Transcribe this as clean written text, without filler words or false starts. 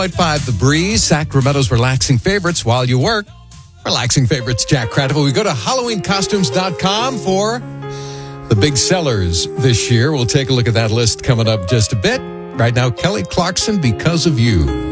5, The Breeze, Sacramento's relaxing favorites while you work. Relaxing favorites, Jack Credible. We go to HalloweenCostumes.com for the big sellers this year. We'll take a look at that list coming up just a bit. Right now, Kelly Clarkson, Because of You.